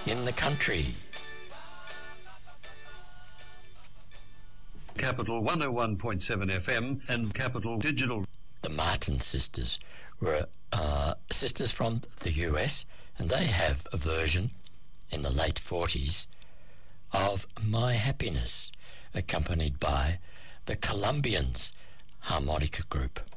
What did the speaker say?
in the country. Capital 101.7 FM and Capital Digital. The Martin sisters were sisters from the US, and they have a version in the late 40s of My Happiness, accompanied by the Colombians harmonica group.